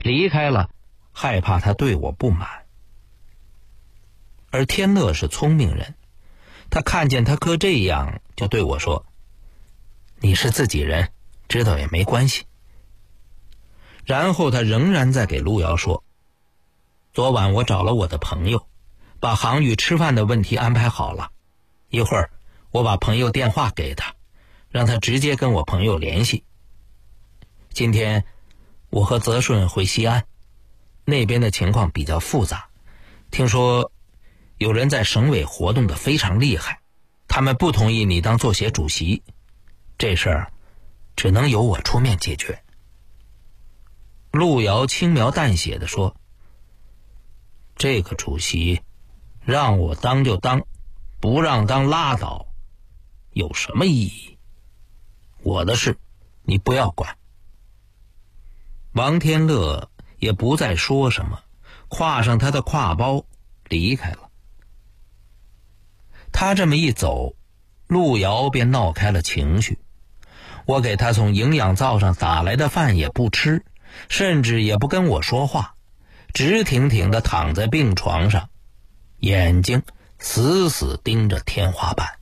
离开了，害怕他对我不满。而天乐是聪明人，他看见他哥这样，就对我说：“你是自己人，知道也没关系。”然后他仍然在给路遥说：“昨晚我找了我的朋友，把航宇吃饭的问题安排好了，一会儿我把朋友电话给他，让他直接跟我朋友联系。今天我和泽顺回西安，那边的情况比较复杂，听说有人在省委活动的非常厉害，他们不同意你当作协主席，这事儿只能由我出面解决。”路遥轻描淡写地说：“这个主席让我当就当，不让当拉倒，有什么意义？我的事你不要管。”王天乐也不再说什么，挎上他的挎包离开了。他这么一走，路遥便闹开了情绪。我给他从营养灶上打来的饭也不吃，甚至也不跟我说话，直挺挺地躺在病床上，眼睛死死盯着天花板。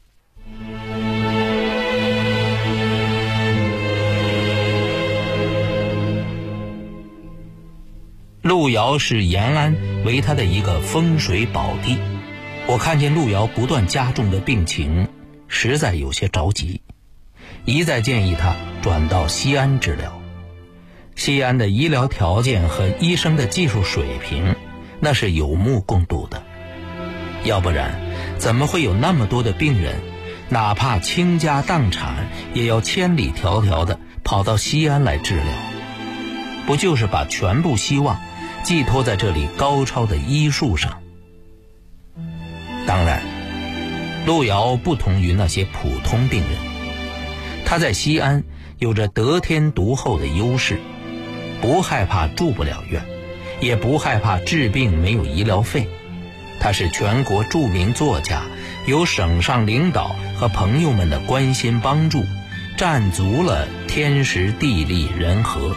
路遥是延安为他的一个风水宝地，我看见路遥不断加重的病情，实在有些着急，一再建议他转到西安治疗。西安的医疗条件和医生的技术水平，那是有目共睹的，要不然怎么会有那么多的病人哪怕倾家荡产也要千里迢迢的跑到西安来治疗？不就是把全部希望寄托在这里高超的医术上？当然，路遥不同于那些普通病人，他在西安有着得天独厚的优势，不害怕住不了院，也不害怕治病没有医疗费。他是全国著名作家，有省上领导和朋友们的关心帮助，占足了天时地利人和。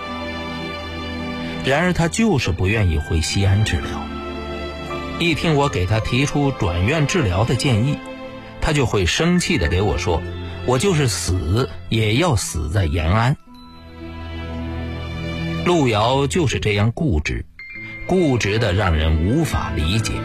然而他就是不愿意回西安治疗，一听我给他提出转院治疗的建议，他就会生气地给我说：“我就是死也要死在延安。”路遥就是这样固执，固执的让人无法理解。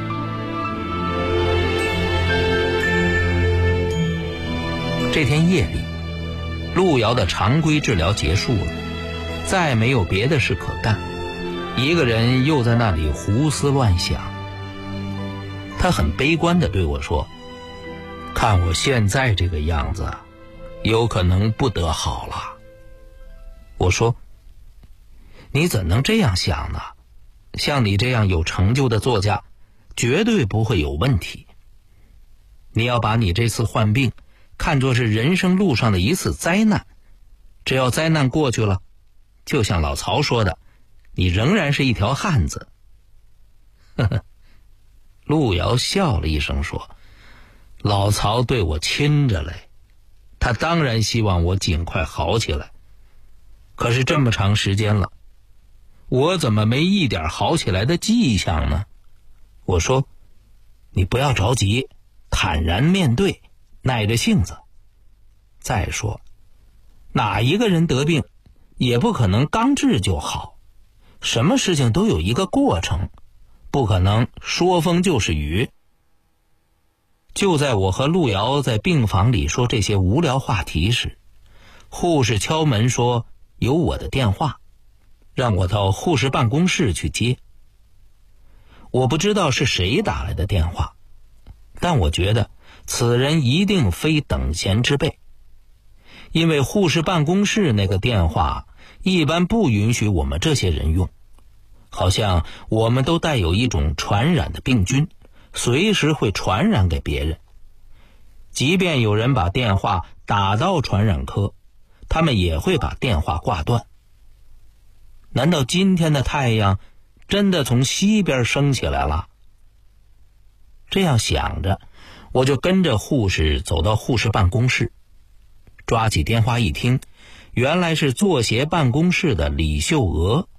这天夜里，路遥的常规治疗结束了，再没有别的事可干，一个人又在那里胡思乱想。他很悲观地对我说：“看我现在这个样子，有可能不得好了。”我说：“你怎能这样想呢？像你这样有成就的作家，绝对不会有问题。你要把你这次患病看作是人生路上的一次灾难，只要灾难过去了，就像老曹说的，你仍然是一条汉子。”呵呵，路遥笑了一声说：“老曹对我亲着嘞，他当然希望我尽快好起来。可是这么长时间了，我怎么没一点好起来的迹象呢？”我说：“你不要着急，坦然面对，耐着性子。再说，哪一个人得病也不可能刚治就好，什么事情都有一个过程，不可能说风就是雨。”就在我和路遥在病房里说这些无聊话题时，护士敲门说有我的电话，让我到护士办公室去接。我不知道是谁打来的电话，但我觉得此人一定非等闲之辈，因为护士办公室那个电话一般不允许我们这些人用，好像我们都带有一种传染的病菌，随时会传染给别人。即便有人把电话打到传染科，他们也会把电话挂断。难道今天的太阳真的从西边升起来了？这样想着，我就跟着护士走到护士办公室，抓起电话一听，原来是作协办公室的李秀娥。